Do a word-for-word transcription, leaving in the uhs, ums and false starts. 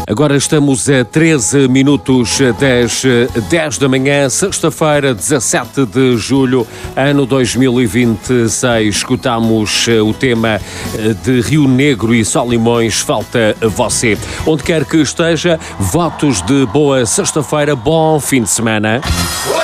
Agora estamos a treze minutos das dez da manhã, sexta-feira, dezassete de julho, ano dois mil e vinte e seis. Escutamos o tema de Rio Negro e Solimões, Falta Você. Onde quer que esteja, votos de boa sexta-feira, bom fim de semana.